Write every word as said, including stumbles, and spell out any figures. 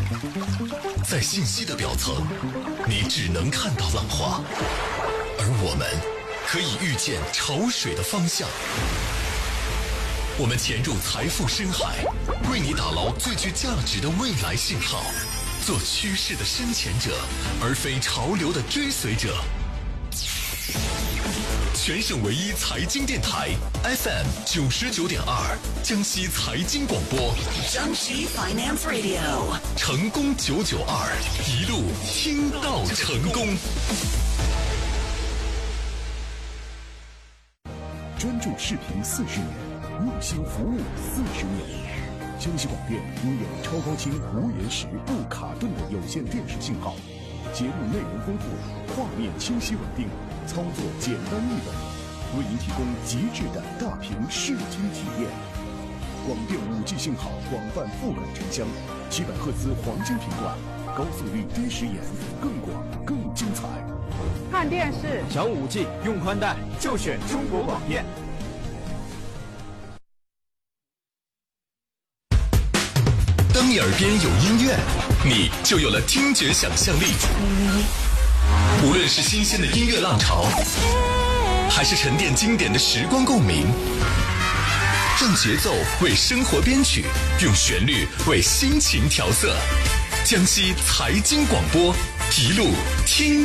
在信息的表层，你只能看到浪花，而我们可以预见潮水的方向。我们潜入财富深海，为你打捞最具价值的未来信号，做趋势的深潜者，而非潮流的追随者。全省唯一财经电台 F M 九十九点二，江西财经广播， 江西 Finance Radio， 成功九九二，一路听到成功。 专注视频四十年，用心服务四十年。江西广电拥有超高清无延时不卡顿的有线电视信号，节目内容丰富，画面清晰稳定，操作简单易懂，为您提供极致的大屏视听体验。广电 五 G 信号广泛覆盖城乡，七百赫兹黄金频段，高速率低时延，更广更精彩。 看电视想 五 G 用宽带就选中国广电。 当你耳边有音乐，你就有了听觉想象力。无论是新鲜的音乐浪潮，还是沉淀经典的时光共鸣，让节奏为生活编曲，用旋律为心情调色。江西财经广播，一路听